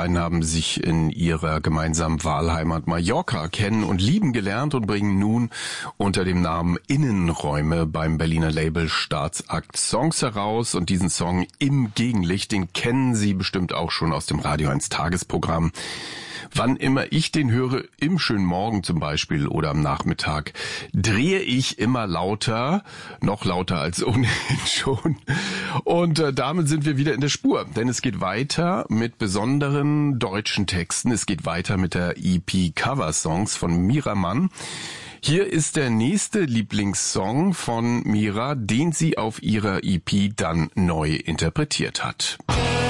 beiden haben sich in ihrer gemeinsamen Wahlheimat Mallorca kennen und lieben gelernt und bringen nun unter dem Namen Innenräume beim Berliner Label Staatsakt Songs heraus. Und diesen Song Im Gegenlicht, den kennen Sie bestimmt auch schon aus dem Radio 1 Tagesprogramm. Wann immer ich den höre, im schönen Morgen zum Beispiel oder am Nachmittag, drehe ich immer lauter, noch lauter als ohnehin schon. Und damit sind wir wieder in der Spur, denn es geht weiter mit besonderen deutschen Texten. Es geht weiter mit der EP Cover Songs von Mira Mann. Hier ist der nächste Lieblingssong von Mira, den sie auf ihrer EP dann neu interpretiert hat.